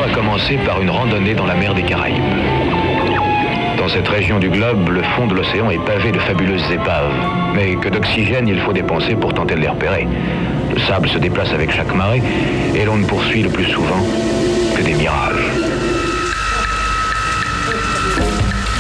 a commencé par une randonnée dans la mer des Caraïbes. Dans cette région du globe, le fond de l'océan est pavé de fabuleuses épaves. Mais que d'oxygène il faut dépenser pour tenter de les repérer. Le sable se déplace avec chaque marée et l'on ne poursuit le plus souvent que des mirages.